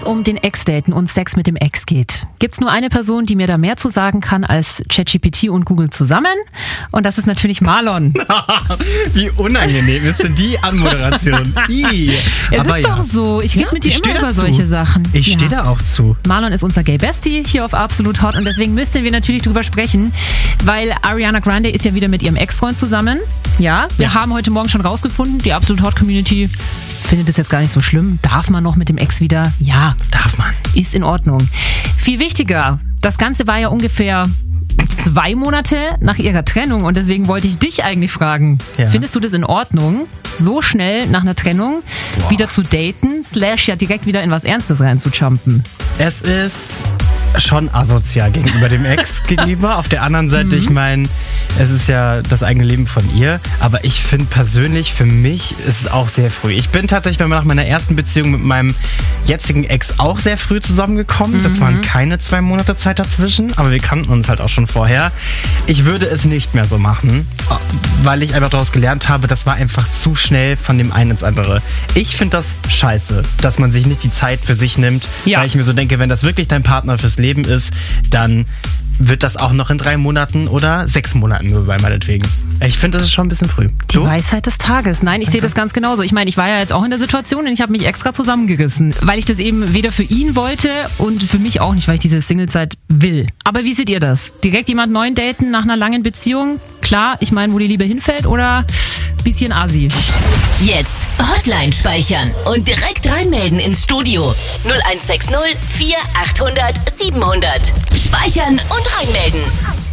um den Ex-Daten und Sex mit dem Ex geht, gibt's nur eine Person, die mir da mehr zu sagen kann als ChatGPT und Google zusammen. Und das ist natürlich Marlon. Wie unangenehm ist denn die Anmoderation? Es ist doch so. Ich rede mit dir immer über solche Sachen. Ich stehe da auch zu. Marlon ist unser Gay Bestie hier auf Absolut Hot und deswegen müssen wir natürlich drüber sprechen, weil Ariana Grande ist ja wieder mit ihrem Ex-Freund zusammen. Ja, wir haben heute Morgen schon rausgefunden, die Absolut Hot Community findet es jetzt gar nicht so schlimm. Darf man noch mit dem Ex wieder? Ja. Darf man. Ist in Ordnung. Viel wichtiger, das Ganze war ja ungefähr 2 Monate nach ihrer Trennung und deswegen wollte ich dich eigentlich fragen, findest du das in Ordnung, so schnell nach einer Trennung wieder zu daten, / ja direkt wieder in was Ernstes reinzujumpen? Es ist schon asozial gegenüber dem Ex gegenüber. Auf der anderen Seite, ich meine, es ist ja das eigene Leben von ihr, aber ich finde persönlich, für mich ist es auch sehr früh. Ich bin tatsächlich nach meiner ersten Beziehung mit meinem jetzigen Ex auch sehr früh zusammengekommen. Das waren keine 2 Monate Zeit dazwischen, aber wir kannten uns halt auch schon vorher. Ich würde es nicht mehr so machen, weil ich einfach daraus gelernt habe, das war einfach zu schnell von dem einen ins andere. Ich finde das scheiße, dass man sich nicht die Zeit für sich nimmt, weil ich mir so denke, wenn das wirklich dein Partner fürs Leben ist, dann wird das auch noch in 3 Monaten oder 6 Monaten so sein, meinetwegen. Ich finde, das ist schon ein bisschen früh. Die Weisheit des Tages. Nein, ich sehe das ganz genauso. Ich meine, ich war ja jetzt auch in der Situation und ich habe mich extra zusammengerissen, weil ich das eben weder für ihn wollte und für mich auch nicht, weil ich diese Singlezeit will. Aber wie seht ihr das? Direkt jemand neuen daten nach einer langen Beziehung? Klar, ich meine, wo die Liebe hinfällt oder bisschen Asi? Jetzt Hotline speichern und direkt reinmelden ins Studio. 0160 4800 700. Speichern und reinmelden.